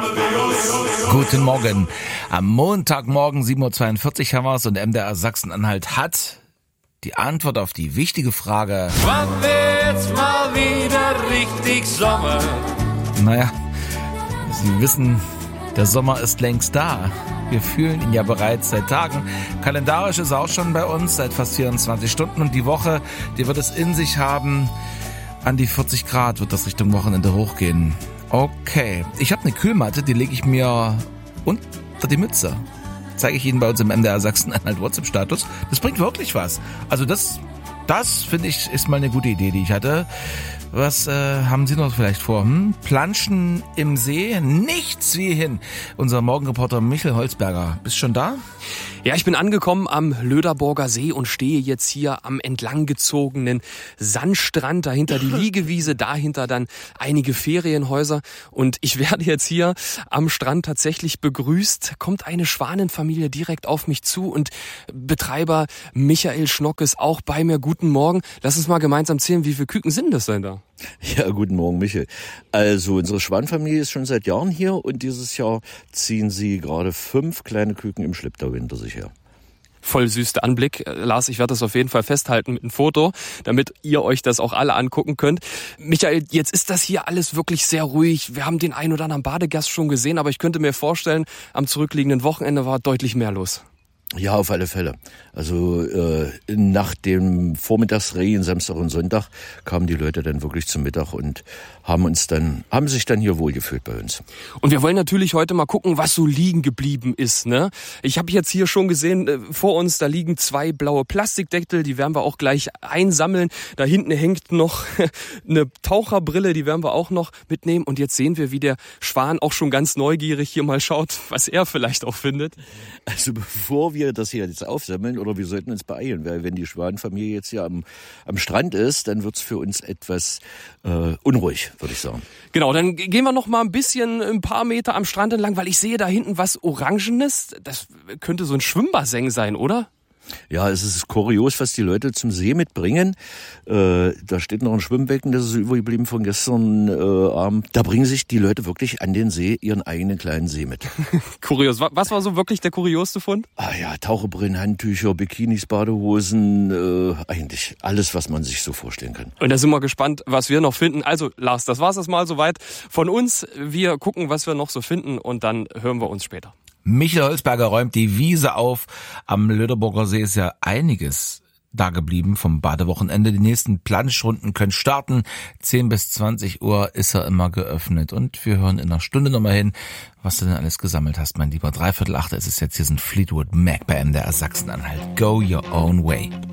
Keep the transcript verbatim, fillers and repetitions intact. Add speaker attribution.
Speaker 1: Guten Morgen. Am Montagmorgen sieben Uhr zweiundvierzig haben wir es und M D R Sachsen-Anhalt hat die Antwort auf die wichtige Frage:
Speaker 2: Wann wird's mal wieder richtig Sommer?
Speaker 1: Naja, Sie wissen, der Sommer ist längst da. Wir fühlen ihn ja bereits seit Tagen. Kalendarisch ist er auch schon bei uns seit fast vierundzwanzig Stunden und die Woche, die wird es in sich haben. An die vierzig Grad wird das Richtung Wochenende hochgehen. Okay, ich habe eine Kühlmatte, die lege ich mir unter die Mütze. Zeige ich Ihnen bei uns im M D R Sachsen-Anhalt WhatsApp-Status. Das bringt wirklich was. Also das, das finde ich, ist mal eine gute Idee, die ich hatte. Was äh, haben Sie noch vielleicht vor? Hm? Planschen im See? Nichts wie hin. Unser Morgenreporter Michael Holzberger. Bist schon da?
Speaker 3: Ja, ich bin angekommen am Löderborger See und stehe jetzt hier am entlanggezogenen Sandstrand. Dahinter die Liegewiese, dahinter dann einige Ferienhäuser. Und ich werde jetzt hier am Strand tatsächlich begrüßt. Kommt eine Schwanenfamilie direkt auf mich zu und Betreiber Michael Schnock ist auch bei mir. Guten Morgen. Lass uns mal gemeinsam zählen, wie viele Küken sind das denn da?
Speaker 4: Ja, guten Morgen, Michael. Also unsere Schwanenfamilie ist schon seit Jahren hier und dieses Jahr ziehen sie gerade fünf kleine Küken im Schlepptau hinter sich her.
Speaker 3: Voll süß der Anblick. Lars, ich werde das auf jeden Fall festhalten mit einem Foto, damit ihr euch das auch alle angucken könnt. Michael, jetzt ist das hier alles wirklich sehr ruhig. Wir haben den ein oder anderen Badegast schon gesehen, aber ich könnte mir vorstellen, am zurückliegenden Wochenende war deutlich mehr los.
Speaker 4: Ja, auf alle Fälle. Also äh, nach dem Vormittagsregen, Samstag und Sonntag, kamen die Leute dann wirklich zum Mittag und haben uns dann, haben sich dann hier wohlgefühlt bei uns.
Speaker 3: Und wir wollen natürlich heute mal gucken, was so liegen geblieben ist, ne? Ich habe jetzt hier schon gesehen, äh, vor uns, da liegen zwei blaue Plastikdeckel, die werden wir auch gleich einsammeln. Da hinten hängt noch eine Taucherbrille, die werden wir auch noch mitnehmen. Und jetzt sehen wir, wie der Schwan auch schon ganz neugierig hier mal schaut, was er vielleicht auch findet.
Speaker 4: Also bevor wir das hier jetzt aufsammeln, oder wir sollten uns beeilen, weil wenn die Schwanenfamilie jetzt hier am, am Strand ist, dann wird's für uns etwas äh, unruhig, würde ich sagen.
Speaker 3: Genau, dann gehen wir noch mal ein bisschen, ein paar Meter am Strand entlang, weil ich sehe da hinten was Orangenes. Das könnte so ein Schwimmbassin sein, oder?
Speaker 4: Ja, es ist kurios, was die Leute zum See mitbringen. Äh, da steht noch ein Schwimmbecken, das ist übergeblieben von gestern äh, Abend. Da bringen sich die Leute wirklich an den See ihren eigenen kleinen See mit.
Speaker 3: Kurios. Was war so wirklich der kuriosste Fund?
Speaker 4: Ah ja, Taucherbrillen, Handtücher, Bikinis, Badehosen, äh, eigentlich alles, was man sich so vorstellen kann.
Speaker 3: Und da sind wir gespannt, was wir noch finden. Also Lars, das war's erstmal soweit von uns. Wir gucken, was wir noch so finden und dann hören wir uns später.
Speaker 1: Michael Holzberger räumt die Wiese auf. Am Löderborger See ist ja einiges da geblieben vom Badewochenende. Die nächsten Planschrunden können starten. zehn bis zwanzig Uhr ist er immer geöffnet. Und wir hören in einer Stunde nochmal hin, was du denn alles gesammelt hast, mein Lieber. Dreiviertel acht ist es jetzt. Hier sind Fleetwood Mac bei M D R Sachsen-Anhalt. Go your own way.